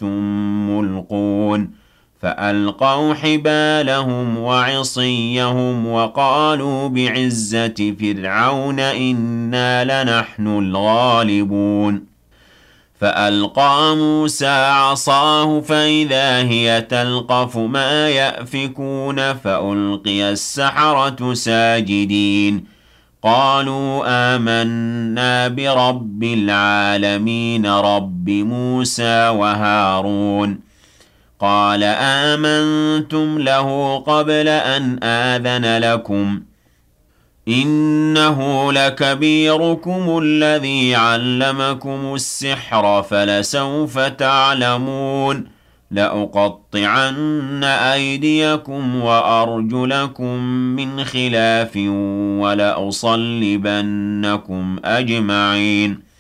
أنتم ملقون فألقوا حبالهم وعصيهم وقالوا بعزة فرعون إنا لنحن الغالبون فألقى موسى عصاه فإذا هي تلقف ما يأفكون فألقي السحرة ساجدين قالوا آمنا برب العالمين رب موسى وهارون قال آمنتم له قبل أن آذن لكم إنه لكبيركم الذي علمكم السحر فلسوف تعلمون لأقطعن أيديكم وأرجلكم من خلاف ولأصلبنكم أجمعين